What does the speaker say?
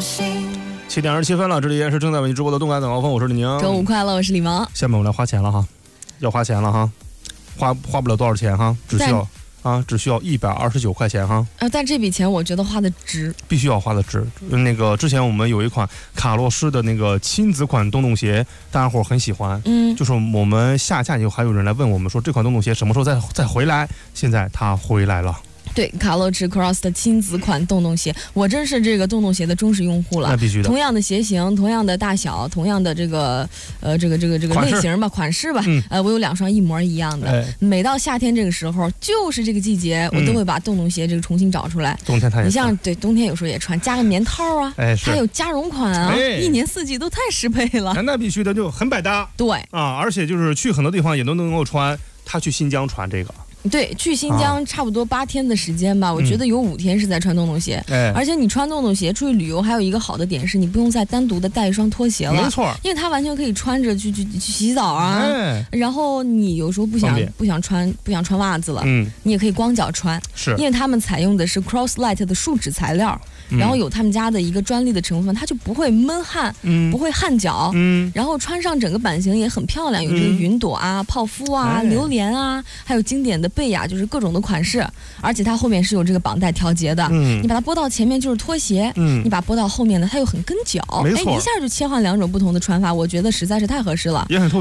7点27分了，这里依然是正在为你直播的动感早高峰，我是李宁。 周五快乐，我是李萌。 下面我们来花钱了哈，要花钱了哈，花不了多少钱哈，只需要129块钱哈。 但这笔钱我觉得花的值， 必须要花的值。那个之前我们有一款卡洛诗的那个亲子款洞洞鞋，大家伙很喜欢。就是我们下架以后还有人来问我们说这款洞洞鞋什么时候再回来？现在它回来了。 对，卡洛驰 Cross 的亲子款洞洞鞋，我真是这个洞洞鞋的忠实用户了。 那必须的。 同样的鞋型，同样的大小，同样的这个类型吧，款式吧。我有2双一模一样的。每到夏天这个时候，就是这个季节，我都会把洞洞鞋这个重新找出来。 冬天它也。 你像对冬天有时候也穿，加个棉套啊，还有加绒款啊，一年四季都太适配了。 那必须的，就很百搭。 对啊，而且就是去很多地方也都能够穿。他去新疆穿这个。 对，去新疆差不多8天的时间吧，我觉得有5天是在穿洞洞鞋。而且你穿洞洞鞋出去旅游，还有一个好的点是你不用再单独的带一双拖鞋了， 没错， 因为它完全可以穿着去洗澡啊。然后你有时候不想穿袜子了，你也可以光脚穿， 是因为他们采用的是 Crosslight 的树脂材料。然后有他们家的一个专利的成分，它就不会闷汗，不会汗脚，然后穿上整个版型也很漂亮，有这个云朵啊、泡芙啊、榴莲啊，还有经典的贝雅，就是各种的款式，而且它后面是有这个绑带调节的，你把它拨到前面就是拖鞋，你把它拨到后面呢，它又很跟脚， 没错， 一下就切换2种不同的穿法，我觉得实在是太合适了， 也很